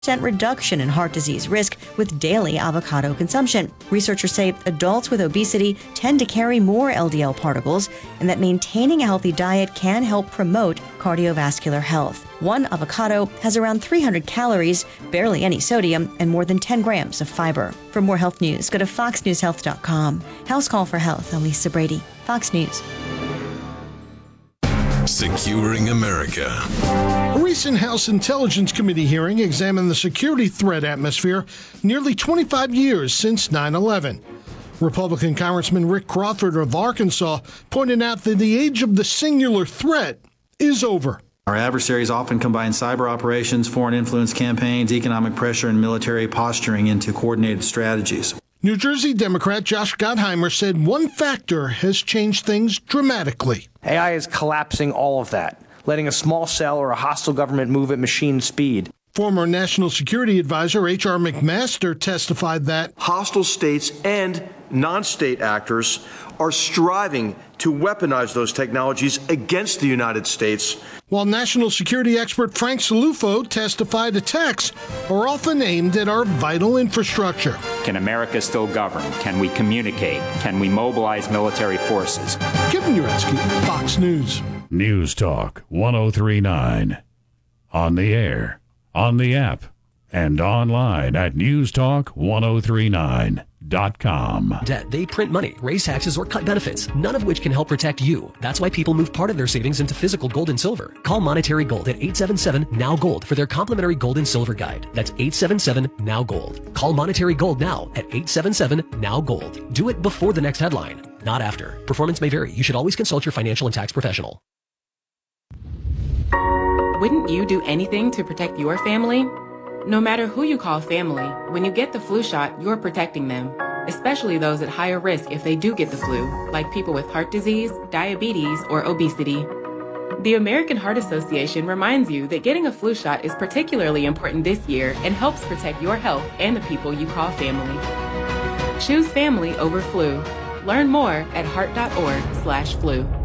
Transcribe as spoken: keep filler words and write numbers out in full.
percent reduction in heart disease risk with daily avocado consumption. Researchers say adults with obesity tend to carry more L D L particles, and that maintaining a healthy diet can help promote cardiovascular health. One avocado has around three hundred calories, barely any sodium, and more than ten grams of fiber. For more health news, go to fox news health dot com. House Call for Health, I'm Lisa Brady, Fox News. Securing America. A recent House Intelligence Committee hearing examined the security threat atmosphere nearly twenty-five years since nine eleven. Republican Congressman Rick Crawford of Arkansas pointed out that the age of the singular threat is over. Our adversaries often combine cyber operations, foreign influence campaigns, economic pressure, and military posturing into coordinated strategies. New Jersey Democrat Josh Gottheimer said one factor has changed things dramatically. A I is collapsing all of that, letting a small cell or a hostile government move at machine speed. Former National Security Advisor H R McMaster testified that hostile states and non-state actors are striving to weaponize those technologies against the United States. While national security expert Frank Salufo testified attacks are often aimed at our vital infrastructure. Can America still govern? Can we communicate? Can we mobilize military forces? Kevin Uretsky, Fox News. News Talk one oh three point nine. On the air, on the app, and online at news talk one oh three nine dot com. Debt, they print money, raise taxes, or cut benefits, none of which can help protect you. That's why people move part of their savings into physical gold and silver. Call Monetary Gold at eight seven seven, N O W, GOLD for their complimentary gold and silver guide. That's eight seven seven, N O W, GOLD. Call Monetary Gold now at eight seven seven, N O W, GOLD. Do it before the next headline, not after. Performance may vary. You should always consult your financial and tax professional. Wouldn't you do anything to protect your family? No matter who you call family, when you get the flu shot, you're protecting them, especially those at higher risk if they do get the flu, like people with heart disease, diabetes, or obesity. The American Heart Association reminds you that getting a flu shot is particularly important this year and helps protect your health and the people you call family. Choose family over flu. Learn more at heart dot org slash flu.